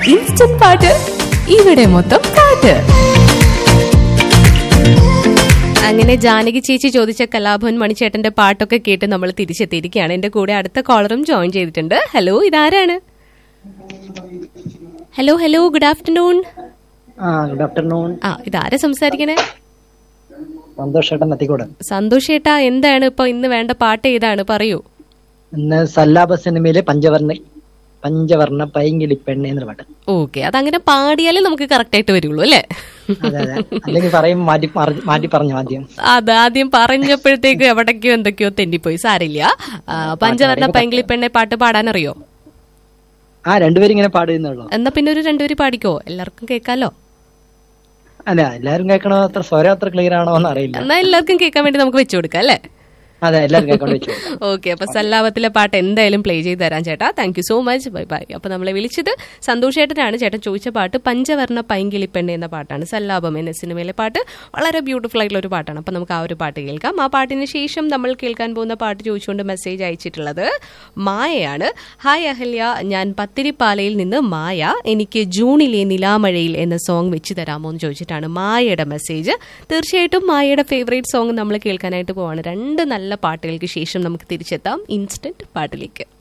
Instant പാട്ട് ഇവിടെ മൊത്തം പാട്ട്. അങ്ങനെ ജാനകി ചേച്ചി ചോദിച്ച കലാഭവൻ മണിച്ചേട്ടന്റെ പാട്ടൊക്കെ കേട്ട് നമ്മൾ തിരിച്ചെത്തിയിരിക്കുകയാണ്. എന്റെ കൂടെ അടുത്ത കോളറും ജോയിൻ ചെയ്തിട്ടുണ്ട്. ഹലോ, ഇതാരാണ്? Hello hello, good afternoon. Good afternoon. ഇതാരാ സംസാരിക്കണേ? സന്തോഷ് ഏട്ടാ, എന്താണ് ഇപ്പൊ ഇന്ന് വേണ്ട പാട്ട് ഏതാണ്? പറയൂ. ഇന്ന് സല്ലാപ സിനിമയിലെ പഞ്ചവർണ്ണ പൈങ്കിളി പെണ്ണെ എന്ന പാട്ട്. ഓക്കെ, അതങ്ങനെ പാടിയാലേ നമുക്ക് കറക്റ്റ് ആയിട്ട് വരുള്ളൂ അല്ലേ? അല്ലെങ്കിൽ പറയും മാറ്റി പറഞ്ഞു ആദ്യം. ആദ്യം പറഞ്ഞപ്പോഴത്തേക്ക് എവിടേക്കോ എന്തൊക്കെയോ തെന്നിപ്പോയി. സാരില്ല. പഞ്ചവർണ്ണ പൈങ്കിളി പെണ്ണെ പാട്ട് പാടാനറിയോ? രണ്ടുപേരും ഇങ്ങനെ പാടുന്നുള്ളൂ. എന്നാ പിന്നെ ഒരു രണ്ടുപേര് പാടിക്കോ, എല്ലാവർക്കും കേൾക്കാലോ. അല്ല, എല്ലാരും കേൾക്കണോ? അത്ര സ്വരം അത്ര ക്ലിയർ ആണോ എന്ന് അറിയില്ല. എന്നാ എല്ലാവർക്കും കേൾക്കാൻ വേണ്ടി നമുക്ക് വെച്ചു കൊടുക്കാം അല്ലേ? അതെ, എല്ലാവരും കേൾക്കാൻ വെച്ചു. ഓക്കെ, അപ്പൊ സല്ലാപത്തിലെ പാട്ട് എന്തായാലും പ്ലേ ചെയ്ത് തരാം ചേട്ടാ. Thank you so much. Bye bye. അപ്പൊ നമ്മളെ വിളിച്ചത് സന്തോഷ് ചേട്ടനാണ്. ചേട്ടൻ ചോദിച്ച പാട്ട് പഞ്ചവർണ്ണ പൈങ്കിളി പെണ്ണെ എന്ന പാട്ടാണ്. സല്ലാപം എന്ന സിനിമയിലെ പാട്ട് വളരെ ബ്യൂട്ടിഫുൾ ആയിട്ടുള്ള ഒരു പാട്ടാണ്. അപ്പൊ നമുക്ക് ആ ഒരു പാട്ട് കേൾക്കാം. ആ പാട്ടിന് ശേഷം നമ്മൾ കേൾക്കാൻ പോകുന്ന പാട്ട് ചോദിച്ചുകൊണ്ട് മെസ്സേജ് അയച്ചിട്ടുള്ളത് മായയാണ്. ഹായ് അഹല്യ, ഞാൻ പത്തിരിപ്പാലയിൽ നിന്ന് മായ. എനിക്ക് ജൂണിലെ നിലാമഴയിൽ എന്ന സോങ് വെച്ച് തരാമോ എന്ന് ചോദിച്ചിട്ടാണ് മായയുടെ മെസ്സേജ്. തീർച്ചയായിട്ടും മായയുടെ ഫേവറേറ്റ് സോങ് നമ്മൾ കേൾക്കാനായിട്ട് പോവാണ്. രണ്ട് നല്ല പാട്ടുകൾക്ക് ശേഷം നമുക്ക് തിരിച്ചെത്താം ഇൻസ്റ്റന്റ് പാട്ടിലേക്ക്.